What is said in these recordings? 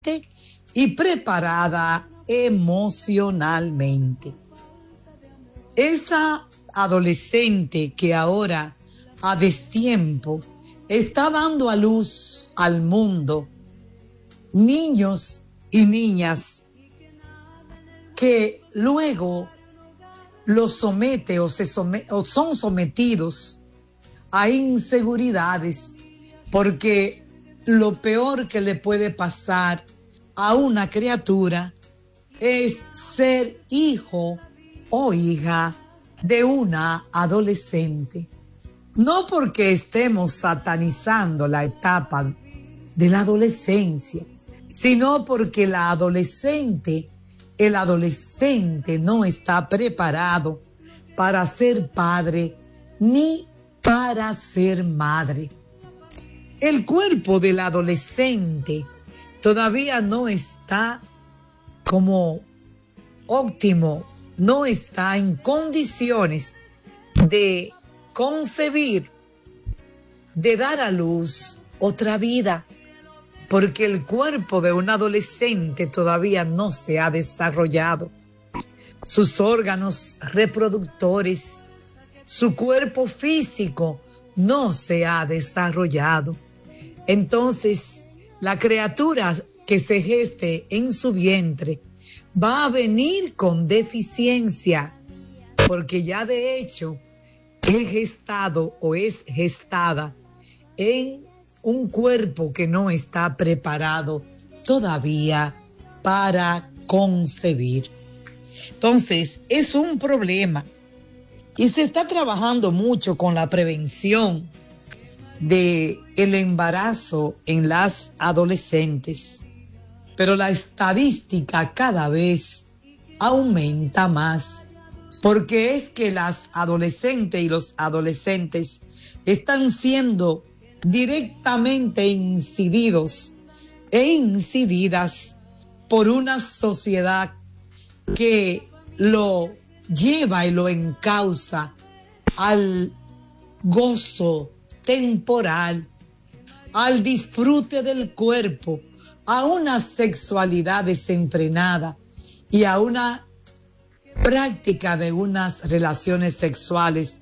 y preparada emocionalmente. Esa adolescente que ahora, a destiempo, está dando a luz al mundo niños y niñas que luego los somete o son sometidos a inseguridades, porque lo peor que le puede pasar a una criatura es ser hijo o hija de una adolescente. No porque estemos satanizando la etapa de la adolescencia, sino porque el adolescente no está preparado para ser padre ni para ser madre. El cuerpo del adolescente todavía no está como óptimo, no está en condiciones de concebir, de dar a luz otra vida, porque el cuerpo de un adolescente todavía no se ha desarrollado. Sus órganos reproductores, su cuerpo físico no se ha desarrollado. Entonces, la criatura que se geste en su vientre va a venir con deficiencia, porque ya de hecho es gestado o es gestada en un cuerpo que no está preparado todavía para concebir. Entonces, es un problema y se está trabajando mucho con la prevención del embarazo en las adolescentes, pero la estadística cada vez aumenta más, porque es que las adolescentes y los adolescentes están siendo directamente incididos e incididas por una sociedad que lo lleva y lo encausa al gozo temporal, al disfrute del cuerpo, a una sexualidad desenfrenada y a una práctica de unas relaciones sexuales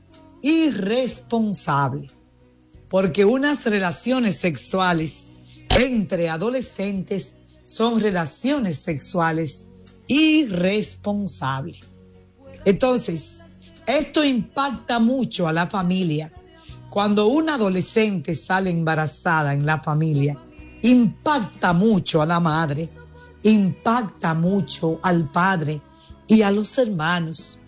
irresponsables. Porque unas relaciones sexuales entre adolescentes son relaciones sexuales irresponsables. Entonces, esto impacta mucho a la familia. Cuando una adolescente sale embarazada en la familia, impacta mucho a la madre, impacta mucho al padre y a los hermanos.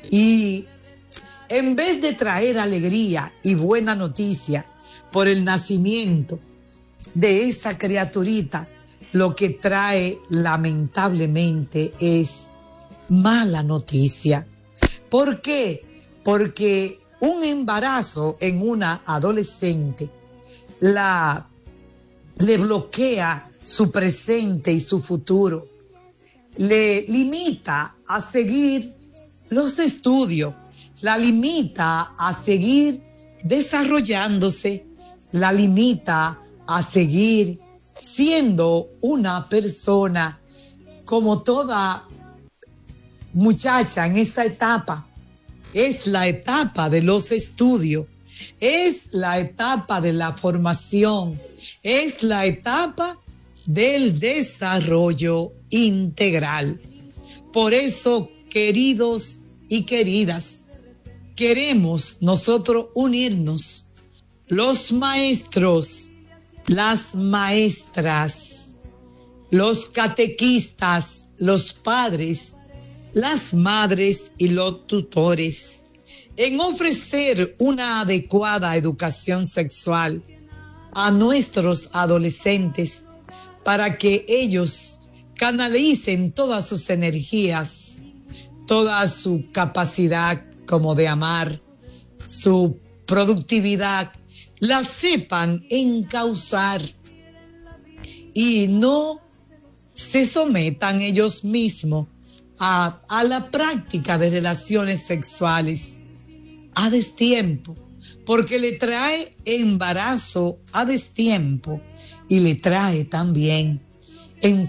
Y en vez de traer alegría y buena noticia por el nacimiento de esa criaturita, lo que trae lamentablemente es mala noticia. ¿Por qué? Porque un embarazo en una adolescente le bloquea su presente y su futuro, le limita a seguir los estudios, la limita a seguir desarrollándose, la limita a seguir siendo una persona como toda muchacha en esa etapa. Es la etapa de los estudios, es la etapa de la formación, es la etapa del desarrollo integral. Por eso, queridos y queridas, queremos nosotros unirnos, los maestros, las maestras, los catequistas, los padres, las madres y los tutores, en ofrecer una adecuada educación sexual a nuestros adolescentes para que ellos canalicen todas sus energías, toda su capacidad como de amar, su productividad, la sepan encauzar y no se sometan ellos mismos a la práctica de relaciones sexuales a destiempo, porque le trae embarazo a destiempo y le trae también en